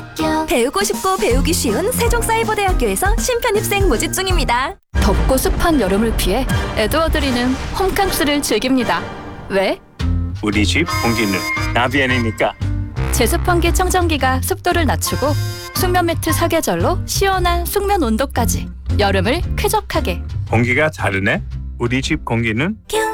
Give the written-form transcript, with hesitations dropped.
세종대학교. 배우고 싶고 배우기 쉬운 세종사이버대학교에서 신편입생 모집 중입니다. 덥고 습한 여름을 피해 에드워드리는 홈캉스를 즐깁니다. 왜? 우리 집 공기는 나비안이니까. 제습환기 청정기가 습도를 낮추고 숙면 매트 사계절로 시원한 숙면 온도까지 여름을 쾌적하게. 공기가 다르네. 우리 집 공기는 뀨